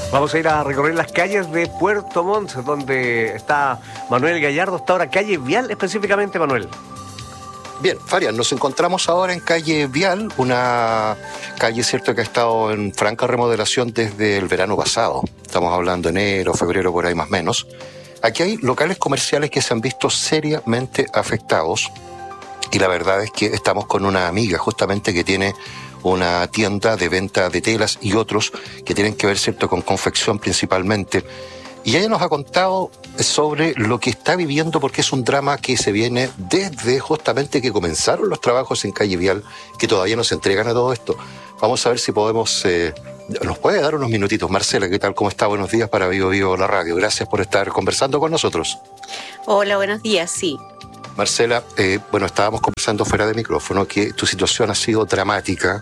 Vamos a ir a recorrer las calles de Puerto Montt, donde está Manuel Gallardo. Está ahora calle Vial específicamente, Manuel. Bien, Farian, nos encontramos ahora en calle Vial, una calle, cierto, que ha estado en franca remodelación desde el verano pasado. Estamos hablando enero, febrero, por ahí más o menos. Aquí hay locales comerciales que se han visto seriamente afectados y la verdad es que estamos con una amiga justamente que tiene una tienda de venta de telas y otros que tienen que ver, cierto, con confección principalmente. Y ella nos ha contado sobre lo que está viviendo, porque es un drama que se viene desde justamente que comenzaron los trabajos en calle Vial, que todavía no se entregan a todo esto. Vamos a ver si podemos... ¿Nos puede dar unos minutitos? Marcela, ¿qué tal? ¿Cómo está? Buenos días para Vivo Vivo la radio. Gracias por estar conversando con nosotros. Hola, buenos días, sí. Marcela, estábamos conversando fuera de micrófono que tu situación ha sido dramática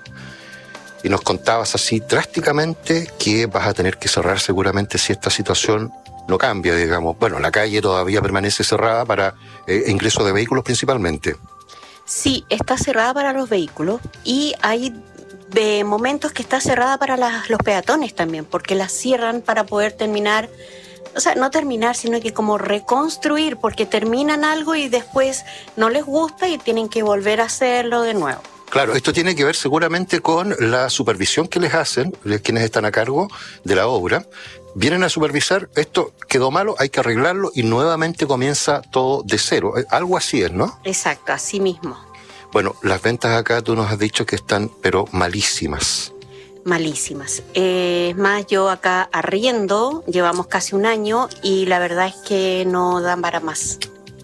y nos contabas así drásticamente que vas a tener que cerrar seguramente si esta situación no cambia, digamos. Bueno, la calle todavía permanece cerrada para ingreso de vehículos principalmente. Sí, está cerrada para los vehículos y hay momentos que está cerrada para los peatones también, porque la cierran para poder terminar, o sea, no terminar, sino que como reconstruir, porque terminan algo y después no les gusta y tienen que volver a hacerlo de nuevo. Claro, esto tiene que ver seguramente con la supervisión que les hacen, quienes están a cargo de la obra. Vienen a supervisar, esto quedó malo, hay que arreglarlo y nuevamente comienza todo de cero. Algo así es, ¿no? Exacto, así mismo. Bueno, las ventas acá tú nos has dicho que están, pero malísimas. Malísimas. Es más, yo acá arriendo, llevamos casi un año y la verdad es que no dan para más.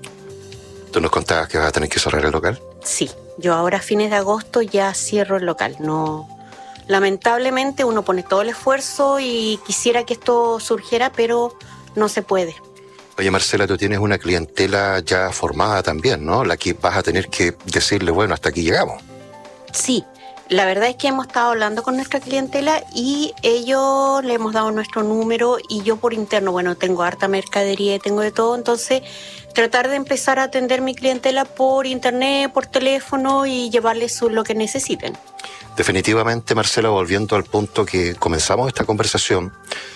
¿Tú nos contabas que vas a tener que cerrar el local? Sí, yo ahora a fines de agosto ya cierro el local. No, lamentablemente uno pone todo el esfuerzo y quisiera que esto surgiera, pero no se puede. Oye, Marcela, tú tienes una clientela ya formada también, ¿no? La que vas a tener que decirle, bueno, hasta aquí llegamos. Sí, la verdad es que hemos estado hablando con nuestra clientela y ellos le hemos dado nuestro número y yo por interno, bueno, tengo harta mercadería y tengo de todo, entonces tratar de empezar a atender mi clientela por internet, por teléfono y llevarles lo que necesiten. Definitivamente, Marcela, volviendo al punto que comenzamos esta conversación,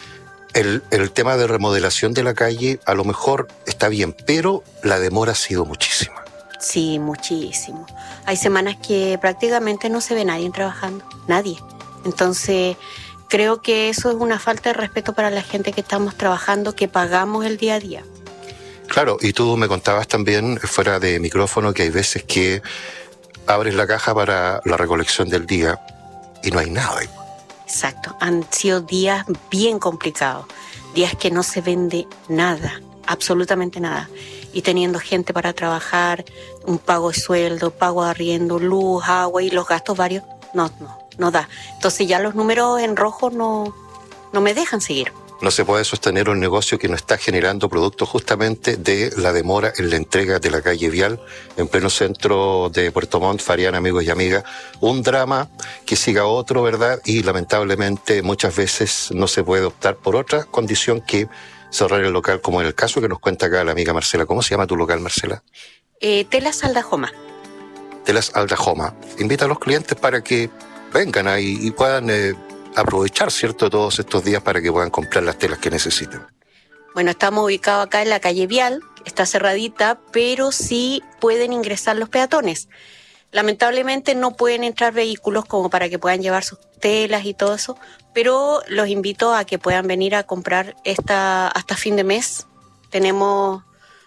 el tema de remodelación de la calle a lo mejor está bien, pero la demora ha sido muchísima. Sí, muchísimo. Hay semanas que prácticamente no se ve nadie trabajando, nadie. Entonces, creo que eso es una falta de respeto para la gente que estamos trabajando, que pagamos el día a día. Claro, y tú me contabas también fuera de micrófono que hay veces que abres la caja para la recolección del día y no hay nada ahí. Exacto, han sido días bien complicados, días que no se vende nada, absolutamente nada. Y teniendo gente para trabajar, un pago de sueldo, pago de arriendo, luz, agua y los gastos varios, no da. Entonces ya los números en rojo no me dejan seguir. No se puede sostener un negocio que no está generando producto justamente de la demora en la entrega de la calle Vial en pleno centro de Puerto Montt. Farian, amigos y amigas, un drama que siga otro, ¿verdad? Y lamentablemente muchas veces no se puede optar por otra condición que cerrar el local, como en el caso que nos cuenta acá la amiga Marcela. ¿Cómo se llama tu local, Marcela? Telas Aldajoma. Telas Aldajoma. Invita a los clientes para que vengan ahí y puedan aprovechar, ¿cierto?, todos estos días para que puedan comprar las telas que necesiten. Bueno, estamos ubicados acá en la calle Vial, está cerradita, pero sí pueden ingresar los peatones. Lamentablemente no pueden entrar vehículos como para que puedan llevar sus telas y todo eso, pero los invito a que puedan venir a comprar hasta fin de mes. Tenemos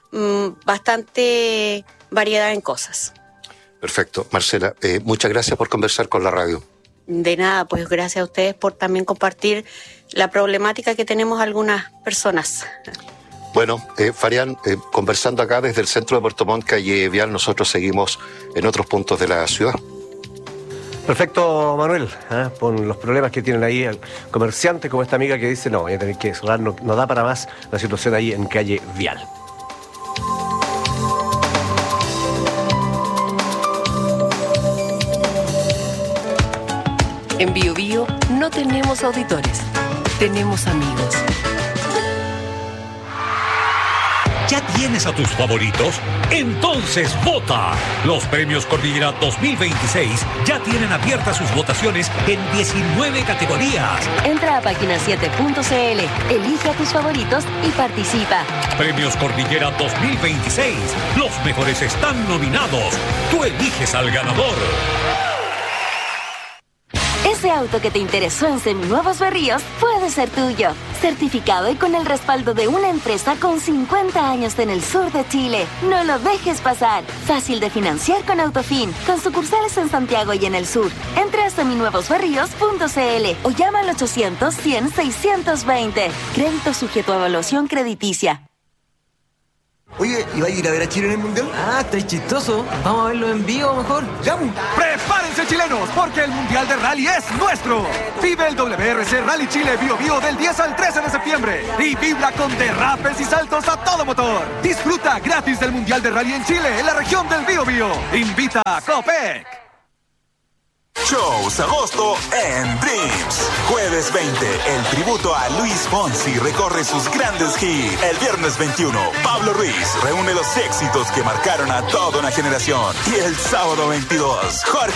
bastante variedad en cosas. Perfecto. Marcela, muchas gracias por conversar con la radio. De nada, pues gracias a ustedes por también compartir la problemática que tenemos algunas personas. Bueno, Farian, conversando acá desde el centro de Puerto Montt, calle Vial, nosotros seguimos en otros puntos de la ciudad. Perfecto, Manuel, con los problemas que tienen ahí el comerciante, como esta amiga que dice, no, voy a tener que cerrar, no da para más la situación ahí en calle Vial. En Bio Bio no tenemos auditores, tenemos amigos. ¿Ya tienes a tus favoritos? Entonces vota. Los premios Cordillera 2026 ya tienen abiertas sus votaciones en 19 categorías. Entra a página7.cl, elige a tus favoritos y participa. Premios Cordillera 2026. Los mejores están nominados. Tú eliges al ganador. Ese auto que te interesó en Seminuevos Berríos puede ser tuyo. Certificado y con el respaldo de una empresa con 50 años en el sur de Chile. No lo dejes pasar. Fácil de financiar con Autofin, con sucursales en Santiago y en el sur. Entra a seminuevosberríos.cl o llama al 800-100-620. Crédito sujeto a evaluación crediticia. Oye, ¿y va a ir a ver a Chile en el Mundial? Ah, está chistoso. Vamos a verlo en vivo mejor. ¡Vamos! ¡Prepárense, chilenos! Porque el Mundial de Rally es nuestro. Vive el WRC Rally Chile Bio Bio del 10 al 13 de septiembre. Y vibra con derrapes y saltos a todo motor. Disfruta gratis del Mundial de Rally en Chile, en la región del Bio Bio. Invita a Copec. Shows agosto en Dreams. Jueves 20, el tributo a Luis Fonsi recorre sus grandes hits. El viernes 21, Pablo Ruiz reúne los éxitos que marcaron a toda una generación. Y el sábado 22, Jorge